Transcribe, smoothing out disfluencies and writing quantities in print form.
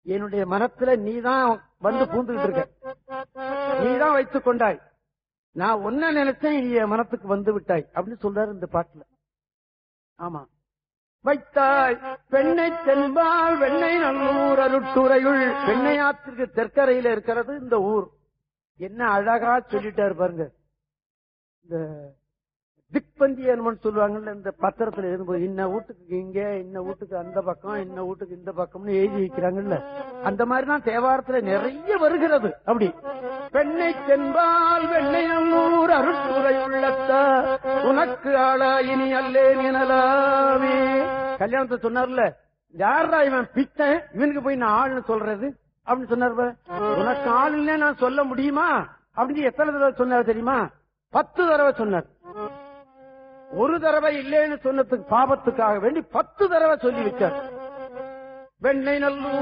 என்னுடைய மனத்துல நீதான் வந்து பூந்துகிட்டு இருக்க, நீதான் வைத்துக் கொண்டாய், நான் ஒன்ன நினைச்சேன், நீ என் மனத்துக்கு வந்து விட்டாய் அப்படின்னு சொல்றாரு இந்த பாட்டுல. ஆமா, வைத்தாய் பெண்ணை தென்பால் வெண்ணை நல்லூர் அருட்டுறையுள். பெண்ணையாத்திற்கு தெற்கரையில இருக்கிறது இந்த ஊர். என்ன அழகா சொல்லிட்டாரு பாருங்க. இந்த திக்பந்தியன் சொல்லுவாங்கல்ல, இந்த பத்திரத்துல எழுதும்போது இன்ன வீட்டுக்கு இங்க, இன்ன வீட்டுக்கு அந்த பக்கம், இன்ன வீட்டுக்கு இந்த பக்கம்னு எழுதி வைக்கிறாங்கல்ல, அந்த மாதிரிதான் தேவாரத்துல நிறைய வருகிறது. அப்படி பெண்ணை தென்பால் வெண்ணை நல்லூர் அருட்டுரை உள்ளத்த உனக்கு ஆளா இனி அல்லேன் எனலாமே. கல்யாணத்தை சொன்னார்ல, யாரா இவன் பித்தன், இவனுக்கு போய் நான் ஆள்னு சொல்றது அப்படின்னு சொன்னார். உனக்கு ஆளுன்னே நான் சொல்ல முடியுமா அப்படின்னு எத்தனை தடவை சொன்னார் தெரியுமா? 10 தடவை சொன்னார். ஒரு தடவை இல்லைன்னு சொன்னதுக்கு பாபத்துக்காக வேண்டி 10 தடவை சொல்லி வச்சார். வெண்ணை நல்லூர்